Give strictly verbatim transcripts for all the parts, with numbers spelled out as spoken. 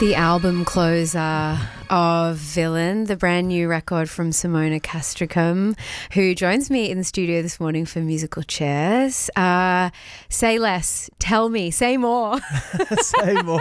The album closer of Villain, the brand new record from Simona Castricum, who joins me in the studio this morning for Musical Chairs. Uh, say less, tell me, say more. Say more.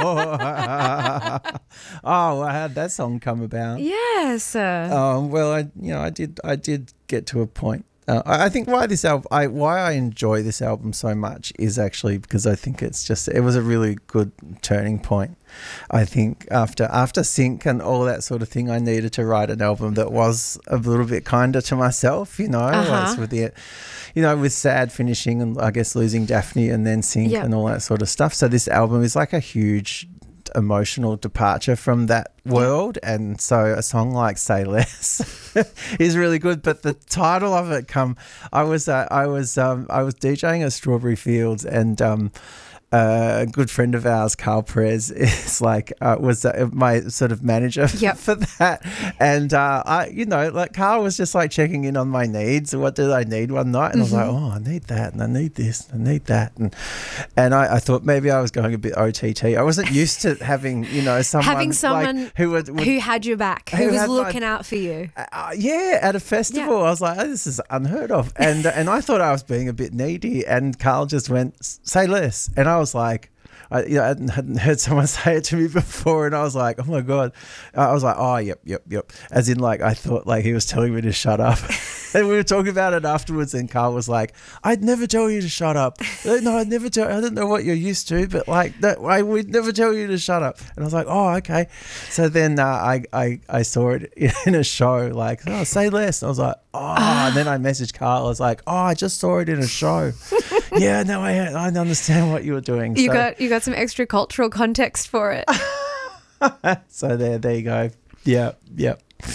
Oh, how did that song come about? Yes. Uh, Um, well, I you know I did I did get to a point. Uh, I I think why this album, I why I enjoy this album so much is actually because I think it's just it was a really good turning point. I think after after Sync and all that sort of thing, I needed to write an album that was a little bit kinder to myself, you know, Uh-huh. like with the, you know, with Sad finishing and I guess losing Daphne and then Sync Yep. and all that sort of stuff. So this album is like a huge emotional departure from that world, and so a song like Say Less is really good. But the title of it come I was uh, I was um, I was DJing at Strawberry Fields, and um Uh, a good friend of ours, Carl Perez, is like uh, was uh, my sort of manager Yep. for that, and uh, I, you know, like Carl was just like checking in on my needs. What did I need one night? And Mm-hmm. I was like, oh, I need that, and I need this, and I need that, and and I, I thought maybe I was going a bit O T T. I wasn't used to having, you know, someone Having someone like, who would, would who had your back, who, who was had my- looking out for you. uh, yeah, at a festival, Yeah. I was like, oh, this is unheard of. And and I thought I was being a bit needy, and Carl just went, say less. And I was like, I, you know, I hadn't, hadn't heard someone say it to me before, and I was like, oh my God. Uh, I was like, oh, yep, yep, yep. As in, like, I thought like he was telling me to shut up. And we were talking about it afterwards, and Carl was like, I'd never tell you to shut up. No, I'd never tell, I don't know what you're used to, but like, that, I would never tell you to shut up. And I was like, oh, okay. So then uh, I, I, I saw it in a show, like, oh, say less. And I was like, oh, and then I messaged Carl. I was like, oh, I just saw it in a show. Yeah, no, I, I understand what you were doing. You so, got you got some extra cultural context for it. so there, there you go. Yeah, yeah.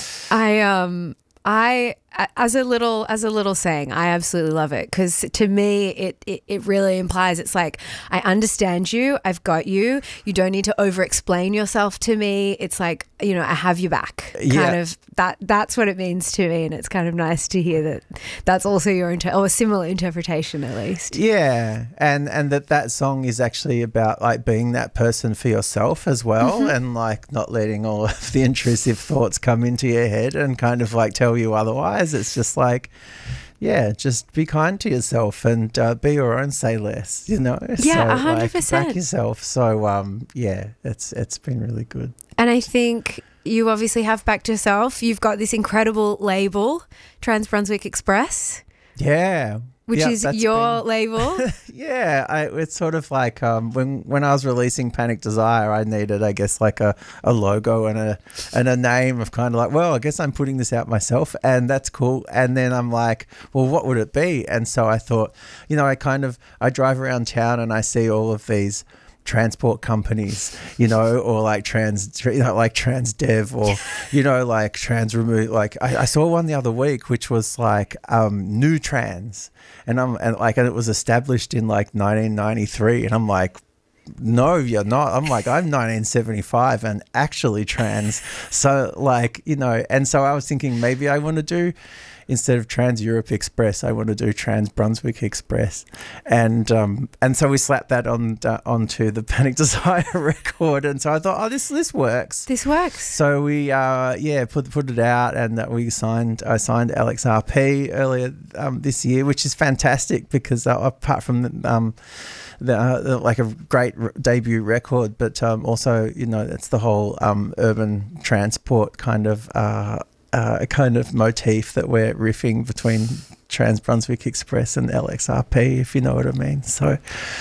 I um I as a little as a little saying, I absolutely love it, because to me it, it it really implies it's like, I understand you, I've got you, you don't need to over explain yourself to me. It's like, you know, I have you back. Kind Yeah. of that that's what it means to me, and it's kind of nice to hear that that's also your inter- or a similar interpretation at least. Yeah, and and that that song is actually about like being that person for yourself as well, Mm-hmm. and like not letting all of the intrusive thoughts come into your head and kind of like tell you otherwise. It's just like, yeah, just be kind to yourself and uh, be your own, say less, you know. Yeah, so, a hundred like, percent. back yourself. So um, yeah, it's it's been really good. And I think you obviously have backed yourself. You've got this incredible label, Trans Brunswick Express, Yeah. which Yeah, is that's your been- label. Yeah, I, it's sort of like um, when when I was releasing Panic Desire, I needed, I guess, like a, a logo and a and a name of kind of like, well, I guess I'm putting this out myself, and that's cool. And then I'm like, well, what would it be? And so I thought, you know, I kind of I drive around town and I see all of these transport companies, you know, or like trans, you know, like Transdev, or you know, like Trans Remove. Like I, I saw one the other week, which was like um, New Trans, and I'm and like and it was established in like nineteen ninety-three, and I'm like, no, you're not. I'm like, I'm nineteen seventy-five and actually trans. So like, you know, and so I was thinking maybe I want to do, instead of Trans Europe Express, I want to do Trans Brunswick Express, and um, and so we slapped that on uh, onto the Panic Desire record, and so I thought, oh, this this works. This works. So we uh, yeah put put it out, and uh, we signed I signed Alex R P earlier um, this year, which is fantastic because uh, apart from the, um, the, uh, the like a great r- debut record, but um, also, you know, it's the whole um, urban transport kind of. Uh, Uh, a kind of motif that we're riffing between Trans Brunswick Express and L X R P, if you know what I mean. So,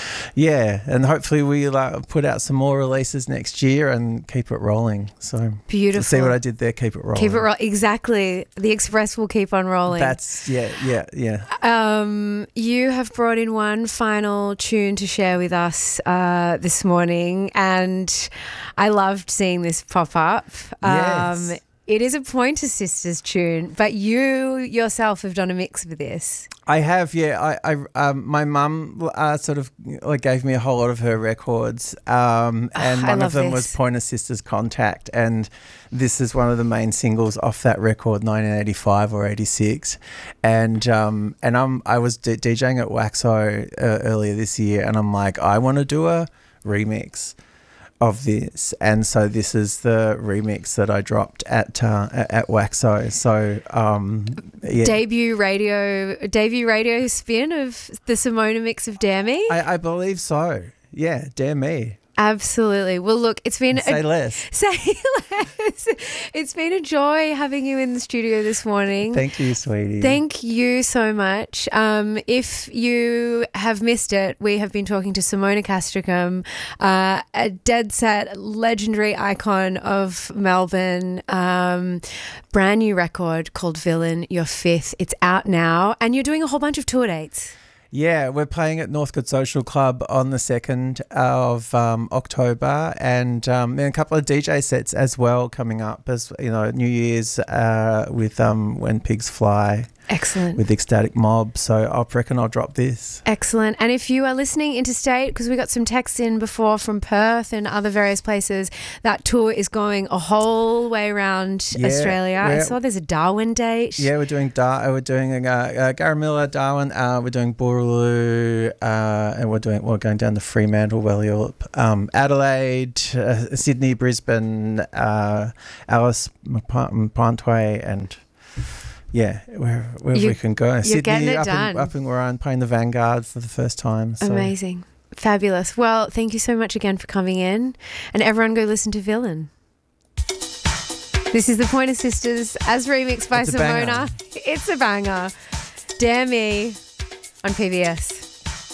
yeah, and hopefully we'll uh, put out some more releases next year and keep it rolling. So, Beautiful. see what I did there? Keep it rolling. Keep it roll. Exactly. The Express will keep on rolling. That's, yeah, yeah, yeah. Um, you have brought in one final tune to share with us uh, this morning, and I loved seeing this pop up. Um, Yes. It is a Pointer Sisters tune, but you yourself have done a mix of this. I have, yeah. I, I um, my mum uh, sort of like gave me a whole lot of her records, um, and I one love of them this. was Pointer Sisters Contact, and this is one of the main singles off that record, nineteen eighty-five or eighty-six, and um, and I'm I was d- DJing at Waxo uh, earlier this year, and I'm like, I want to do a remix of this, and so this is the remix that I dropped at uh, at Waxo. So um, yeah. debut radio debut radio spin of the Simona mix of Dare Me. I, I believe so. Yeah, Dare Me. Absolutely. Well, look, it's been Say a, less. Say less. It's been a joy having you in the studio this morning. Thank you, sweetie. Thank you so much. Um, if you have missed it, we have been talking to Simona Castricum, uh, a dead set legendary icon of Melbourne. Um, brand new record called Villain, your fifth. It's out now, and you're doing a whole bunch of tour dates. Yeah, we're playing at Northcote Social Club on the second of um, October, and, um, and a couple of D J sets as well coming up, as you know, New Year's uh, with um, When Pigs Fly. Excellent. With Ecstatic Mob. So I reckon I'll drop this. Excellent. And if you are listening interstate, because we got some texts in before from Perth and other various places, that tour is going a whole way around yeah, Australia. I saw there's a Darwin date. Yeah, we're doing Dar- we're doing uh, uh, Garamilla, Darwin. Uh, we're doing Boorloo, uh, and we're doing we're going down to Fremantle, Welleup, um, Adelaide, uh, Sydney, Brisbane, uh, Alice, Pontway, and. Yeah, where, wherever you, we can go. You're Sydney, getting it up done. In, up in Warren, playing the Vanguard for the first time. So. Amazing. Fabulous. Well, thank you so much again for coming in. And everyone go listen to Villain. This is the Pointer Sisters as remixed by It's Simona. It's a banger. Dare Me on P B S.